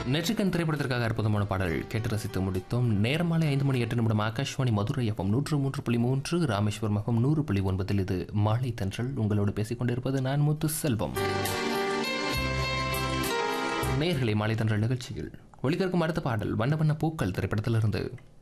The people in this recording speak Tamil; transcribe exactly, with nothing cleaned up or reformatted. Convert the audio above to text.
நெற்றிக்கண் திரைப்படத்திற்காக அற்புதமான பாடல் கேட்டு ரசித்து முடித்தோம். நேரம் மாலை ஐந்து மணி எட்டு நிமிடம். ஆகாஷ்வாணி மதுரை எஃப்எம் நூற்று மூன்று புள்ளி மூன்று, ராமேஸ்வரம் எஃப்எம் நூறு புள்ளி ஒன்பதில் இது மாலை தென்றல். உங்களோடு பேசிக் கொண்டிருப்பது நான் முத்து செல்வம். நேயர்களே, மாலை தென்றல் நிகழ்ச்சியில் ஒளிகற்கும் அடுத்த பாடல் வண்ண வண்ண பூக்கள் திரைப்படத்திலிருந்து.